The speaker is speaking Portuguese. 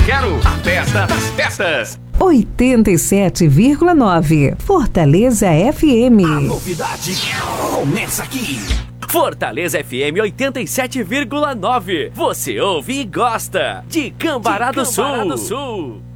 quero a festa das festas. 87,9 Fortaleza FM. A novidade começa aqui. Fortaleza FM 87,9. Você ouve e gosta de Cambará do Sul.